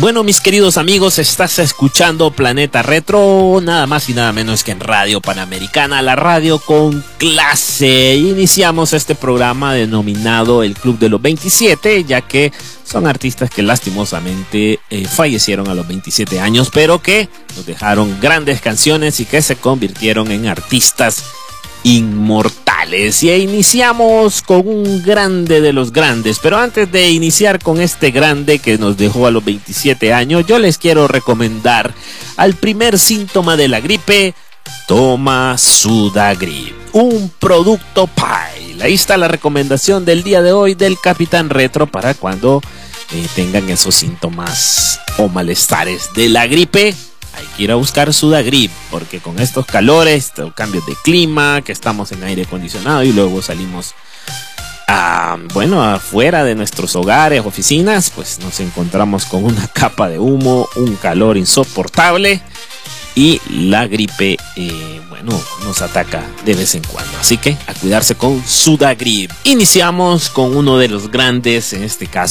Bueno, mis queridos amigos, estás escuchando Planeta Retro, nada más y nada menos que en Radio Panamericana, la radio con clase. Iniciamos este programa denominado El Club de los 27, ya que son artistas que lastimosamente fallecieron a los 27 años, pero que nos dejaron grandes canciones y que se convirtieron en artistas inmortales. Y iniciamos con un grande de los grandes, pero antes de iniciar con este grande que nos dejó a los 27 años, yo les quiero recomendar al primer síntoma de la gripe: toma Sudagrip, un producto Pile. Ahí está la recomendación del día de hoy del Capitán Retro para cuando tengan esos síntomas o malestares de la gripe. Hay que ir a buscar Sudagrip, porque con estos calores, estos cambios de clima, que estamos en aire acondicionado y luego salimos afuera de nuestros hogares, oficinas, pues nos encontramos con una capa de humo, un calor insoportable y la gripe, nos ataca de vez en cuando. Así que a cuidarse con Sudagrip. Iniciamos con uno de los grandes, en este caso